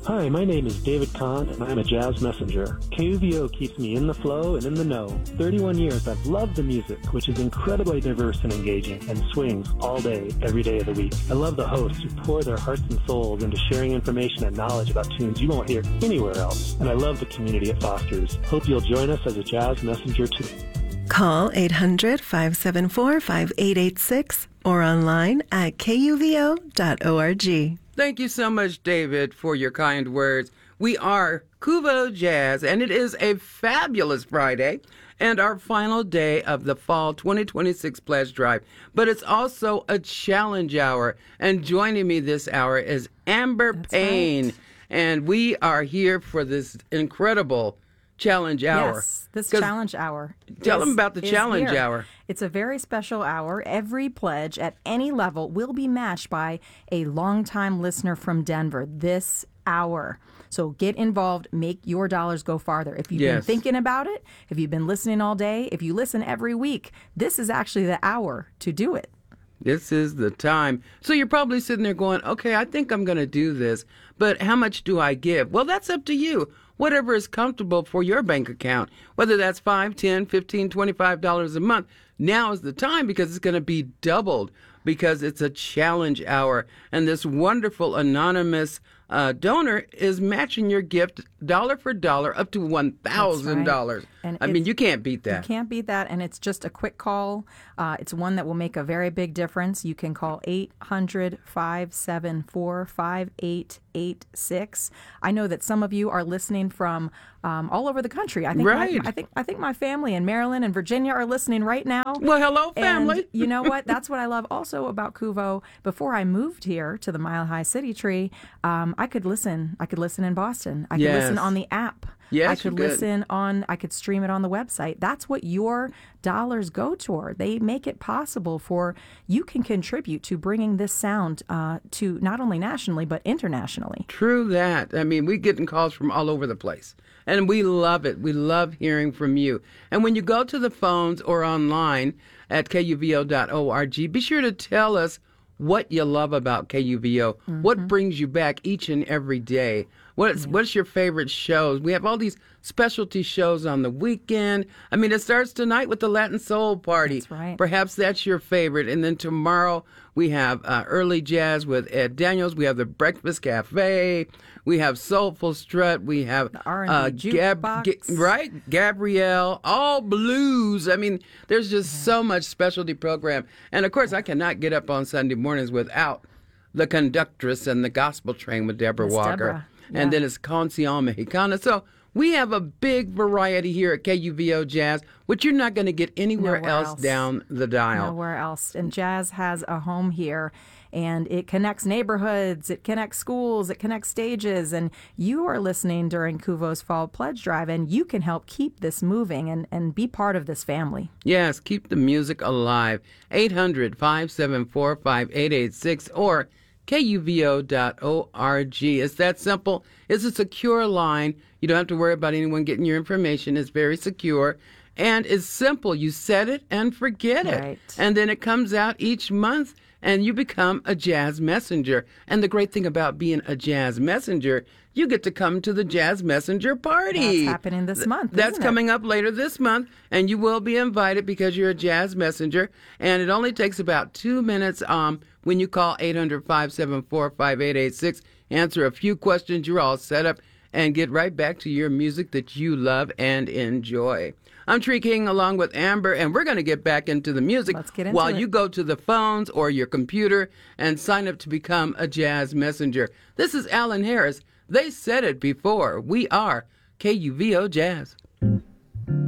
Hi, my name is David Kahn, and I'm a jazz messenger. KUVO keeps me in the flow and in the know. 31 years I've loved the music, which is incredibly diverse and engaging, and swings all day, every day of the week. I love the hosts who pour their hearts and souls into sharing information and knowledge about tunes you won't hear anywhere else. And I love the community it fosters. Hope you'll join us as a jazz messenger too. Call 800-574-5886 or online at kuvo.org. Thank you so much, David, for your kind words. We are KUVO Jazz, and it is a fabulous Friday and our final day of the Fall 2026 Pledge Drive. But it's also a challenge hour, and joining me this hour is Amber Payne. Right. And we are here for this incredible challenge hour. Yes, this challenge hour. Tell them about the challenge hour. It's a very special hour. Every pledge at any level will be matched by a longtime listener from Denver this hour. So get involved, make your dollars go farther. If you've been thinking about it, if you've been listening all day, if you listen every week, this is actually the hour to do it. This is the time. So you're probably sitting there going, okay, I think I'm going to do this, but how much do I give? Well, that's up to you. Whatever is comfortable for your bank account, whether that's $5, $10, $15, $25 a month. Now is the time because it's going to be doubled because it's a challenge hour. And this wonderful anonymous donor is matching your gift dollar for dollar up to $1,000. And I mean, you can't beat that. You can't beat that, and it's just a quick call. It's one that will make a very big difference. You can call 800-574-5886. I know that some of you are listening from all over the country. I think my family in Maryland and Virginia are listening right now. Well, hello, family. And you know what? That's what I love also about KUVO. Before I moved here to the Mile High City Tree, I could listen. I could listen in Boston. I could listen on the app. Yes, I could listen on, I could stream it on the website. That's what your dollars go toward. They make it possible for you can contribute to bringing this sound to not only nationally, but internationally. True that. I mean, we're getting calls from all over the place. And we love it. We love hearing from you. And when you go to the phones or online at kuvo.org, be sure to tell us what you love about KUVO, what brings you back each and every day. What's your favorite shows? We have all these specialty shows on the weekend. I mean, it starts tonight with the Latin Soul Party. That's right. Perhaps that's your favorite. And then tomorrow we have Early Jazz with Ed Daniels. We have the Breakfast Cafe. We have Soulful Strut. We have the R&B jukebox. Gabrielle, all blues. I mean, there's just so much specialty program. And, of course, I cannot get up on Sunday mornings without the Conductress and the Gospel Train with Deborah Walker. Deborah. Yeah. And then it's Canción Mexicana. So we have a big variety here at KUVO Jazz, which you're not going to get anywhere else down the dial. Nowhere else. And jazz has a home here. And it connects neighborhoods, it connects schools, it connects stages. And you are listening during KUVO's Fall Pledge Drive, and you can help keep this moving and be part of this family. Yes, keep the music alive. 800-574-5886 or kuvo.org. It's that simple. It's a secure line. You don't have to worry about anyone getting your information. It's very secure. And it's simple. You set it and forget it. And then it comes out each month and you become a jazz messenger. And the great thing about being a jazz messenger, you get to come to the Jazz Messenger Party. That's happening this month. That's coming up later this month, and you will be invited because you're a jazz messenger. And it only takes about 2 minutes when you call 800-574-5886, answer a few questions, you're all set up, and get right back to your music that you love and enjoy. I'm Tree King along with Amber, and we're going to get back into the music while you go to the phones or your computer and sign up to become a jazz messenger. This is Alan Harris. They said it before. We are KUVO Jazz.